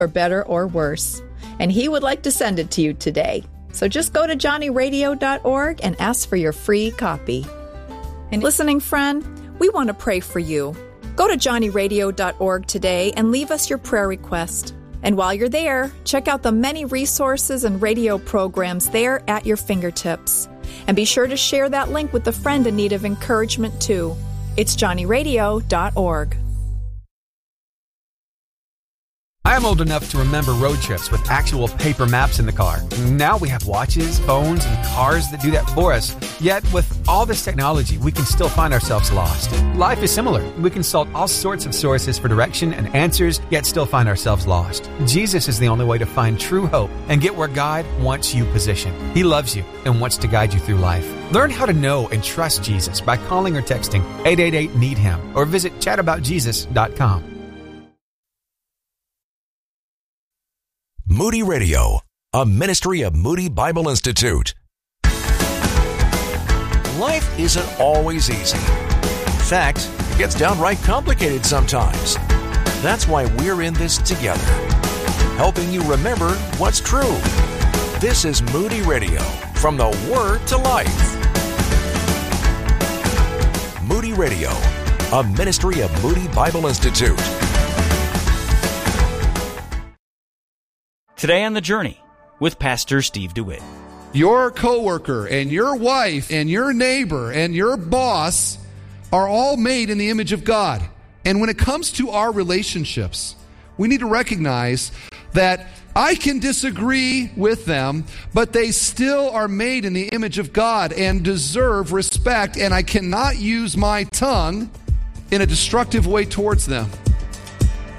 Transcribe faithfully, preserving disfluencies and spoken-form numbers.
or better or worse. And he would like to send it to you today. So just go to johnny radio dot org and ask for your free copy. And listening friend, we want to pray for you. Go to johnny radio dot org today and leave us your prayer request. And while you're there, check out the many resources and radio programs there at your fingertips. And be sure to share that link with a friend in need of encouragement too. It's johnny radio dot org. I'm old enough to remember road trips with actual paper maps in the car. Now we have watches, phones, and cars that do that for us. Yet, with all this technology, we can still find ourselves lost. Life is similar. We consult all sorts of sources for direction and answers, yet still find ourselves lost. Jesus is the only way to find true hope and get where God wants you positioned. He loves you and wants to guide you through life. Learn how to know and trust Jesus by calling or texting eight eight eight, need him or visit chat about jesus dot com. Moody Radio, a ministry of Moody Bible Institute. Life isn't always easy. In fact, it gets downright complicated sometimes. That's why we're in this together, helping you remember what's true. This is Moody Radio, from the Word to Life. Moody Radio, a ministry of Moody Bible Institute. Today on The Journey with Pastor Steve DeWitt. Your coworker and your wife and your neighbor and your boss are all made in the image of God. And when it comes to our relationships, we need to recognize that I can disagree with them, but they still are made in the image of God and deserve respect, and I cannot use my tongue in a destructive way towards them.